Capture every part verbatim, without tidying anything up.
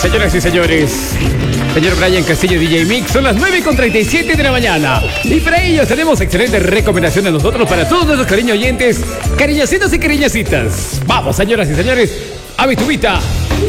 Señoras y señores, señor Brian Castillo, D J Mix, son las nueve con treinta y siete de la mañana. Y para ellos tenemos excelentes recomendaciones nosotros para todos nuestros cariños oyentes, cariñositos y cariñositas. Vamos, señoras y señores, a mi tubita.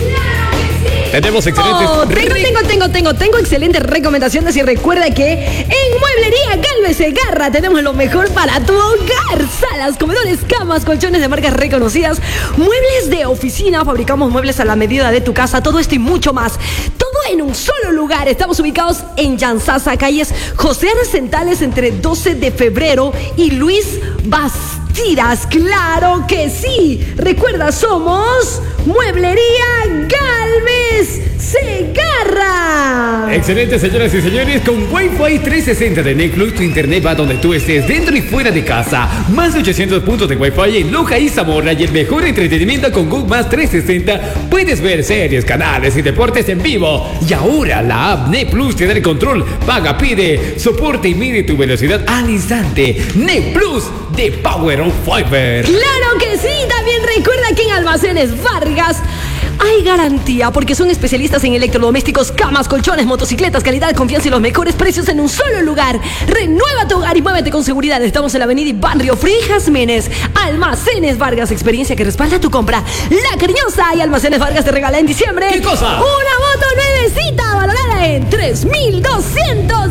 Tenemos excelentes... Oh, tengo, tengo, tengo, tengo, tengo excelentes recomendaciones y recuerda que en Mueblería Galvez Segarra tenemos lo mejor para tu hogar. Salas, comedores, camas, colchones de marcas reconocidas, muebles de oficina, fabricamos muebles a la medida de tu casa, todo esto y mucho más. Todo en un solo lugar. Estamos ubicados en Yanzasa, calles José Arcentales entre doce de febrero y Luis Bastidas. ¡Claro que sí! Recuerda, somos Mueblería Galvez Segarra. Excelente, señoras y señores, con Wi-Fi trescientos sesenta de Netflix, tu internet va donde tú estés, dentro y fuera de casa. Más de ochocientos puntos de Wi-Fi en Loja y Zamora y el mejor entretenimiento con Google Más trescientos sesenta. Puedes ver series, canales y deportes en vivo. Y ahora la app Net Plus te da el control. Paga, pide, soporte y mide tu velocidad al instante. Net Plus de Power of Fiber. ¡Claro que sí! También recuerda que en Almacenes Vargas hay garantía porque son especialistas en electrodomésticos, camas, colchones, motocicletas, calidad, confianza y los mejores precios en un solo lugar. Renueva tu hogar y muévete con seguridad. Estamos en la avenida Iván Río Frijas Menes. Almacenes Vargas, experiencia que respalda tu compra. La Cariñosa y Almacenes Vargas te regala en diciembre. ¿Qué cosa? Una moto nuevecita valorada en tres mil doscientos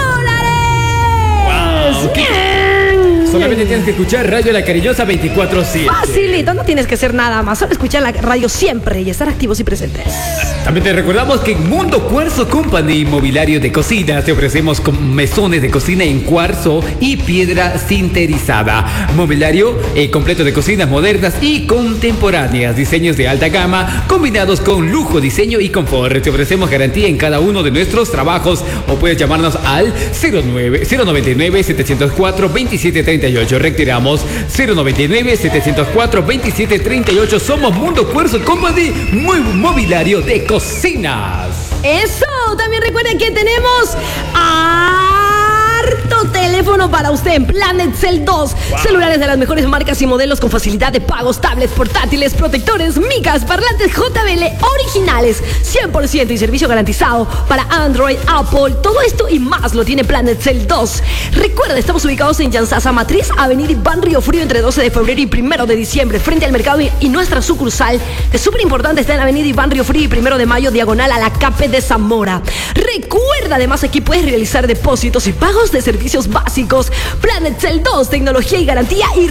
dólares. Wow, ¿qué? Solamente tienes que escuchar Radio La Cariñosa veinticuatro siete. Facilito, no tienes que hacer nada más. Solo escuchar la radio siempre y estar activos y presentes. También te recordamos que en Mundo Cuarzo Company, mobiliario de cocina, te ofrecemos con mesones de cocina en cuarzo y piedra sinterizada. Mobiliario eh, completo de cocinas modernas y contemporáneas. Diseños de alta gama combinados con lujo, diseño y confort. Te ofrecemos garantía en cada uno de nuestros trabajos o puedes llamarnos al cero nueve cero noventa y nueve setecientos cuatro veintisiete treinta y ocho. Retiramos cero noventa y nueve setecientos cuatro veintisiete treinta y ocho. Somos Mundo Cuarzo Company, muy mobiliario de cocinas. Eso, también recuerden que tenemos harto teléfono para usted en Planet Cell dos. Wow. Celulares de las mejores marcas y modelos con facilidad de pagos, tablets, portátiles, protectores, micas, parlantes J B L originales, cien por ciento y servicio garantizado para Android, Apple, todo esto y más lo tiene Planet Cell dos. Recuerda, estamos ubicados en Yanzasa Matriz, avenida Iván Río Frío entre doce de febrero y primero de diciembre, frente al mercado, y nuestra sucursal, que es súper importante, está en la avenida Iván Río Frío y primero de mayo, diagonal a la CAPE de Zamora. Recuerda, además, aquí puedes realizar depósitos y pagos de servicios básicos. Planet Cell dos, tecnología y garantía y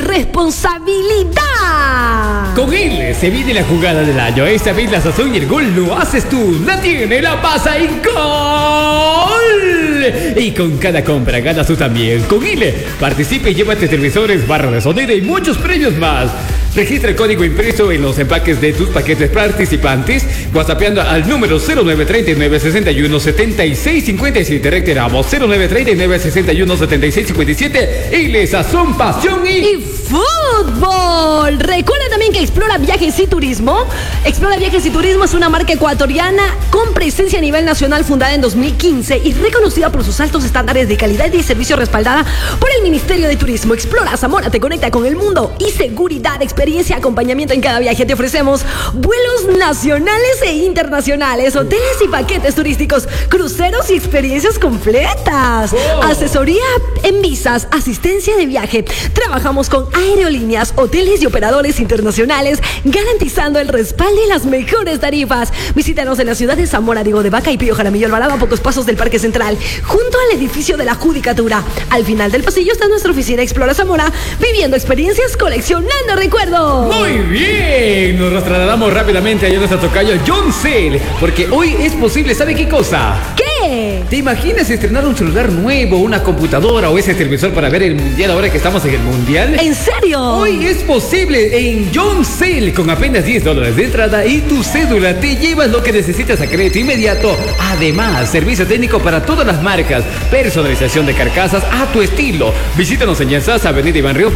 responsabilidad. Con él se viene la jugada del año. Esta vez la sazón y el gol lo haces tú. La tiene, la pasa y gol. Y con cada compra ganas tú también. Con Ile, participe y llévate televisores, barra de sonido y muchos premios más. Registra el código impreso en los empaques de tus paquetes participantes, whatsappeando al número cero nueve treinta y nueve sesenta y uno setenta y seis cincuenta y siete. Reiteramos, cero nueve treinta y nueve sesenta y uno setenta y seis cincuenta y siete. Ile, sazón, pasión y... y fútbol. Recuerda también que Explora Viajes y Turismo. Explora Viajes y Turismo es una marca ecuatoriana con presencia a nivel nacional, fundada en dos mil quince y reconocida por sus altos estándares de calidad y servicio, respaldada por el Ministerio de Turismo. Explora Zamora te conecta con el mundo y seguridad, experiencia, acompañamiento en cada viaje. Te ofrecemos vuelos nacionales e internacionales, hoteles y paquetes turísticos, cruceros y experiencias completas, oh. asesoría en visas, asistencia de viaje. Trabajamos con aerolíneas, hoteles y operadores internacionales, garantizando el respaldo y las mejores tarifas. Visítanos en la ciudad de Zamora, Diego de Vaca y Pío Jaramillo Alvarado, a pocos pasos del Parque Central, junto al edificio de la Judicatura. Al final del pasillo está nuestra oficina Explora Zamora, viviendo experiencias, coleccionando recuerdos. Muy bien, nos trasladamos rápidamente allá a nuestro tocayo John Cell, porque hoy es posible, ¿sabe qué cosa? ¿Qué? ¿Te imaginas estrenar un celular nuevo, una computadora o ese televisor para ver el mundial ahora que estamos en el mundial? ¿En serio? Hoy es posible en John Cell, con apenas diez dólares de entrada y tu cédula te llevas lo que necesitas a crédito inmediato. Además, servicio técnico para todas las marcas, personalización de carcasas a tu estilo. Visítanos en Yanzasa, avenida Iván Río